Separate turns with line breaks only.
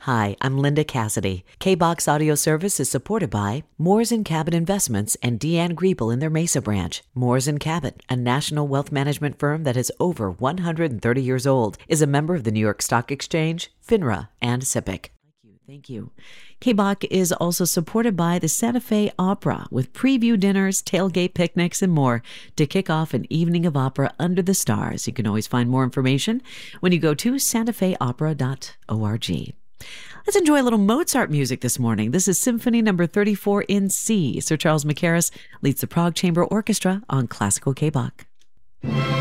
Hi, I'm Linda Cassidy. K-Box Audio Service is supported by Moores & Cabot Investments and Deanne Griebel in their Mesa branch. Moores & Cabot, a national wealth management firm that is over 130 years old, is a member of the New York Stock Exchange, FINRA, and SIPC. Thank you. K-Bach is also supported by the Santa Fe Opera with preview dinners, tailgate picnics, and more to kick off an evening of opera under the stars. You can always find more information when you go to santafeopera.org. Let's enjoy a little Mozart music this morning. This is Symphony Number 34 in C. Sir Charles Mackerras leads the Prague Chamber Orchestra on Classical K-Bach.